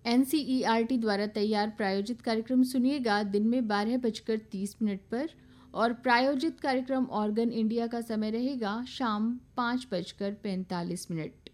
NCERT द्वारा तैयार प्रायोजित कार्यक्रम सुनिएगा दिन में 12:30 पर और प्रायोजित कार्यक्रम ऑर्गन इंडिया का समय रहेगा शाम 5:45।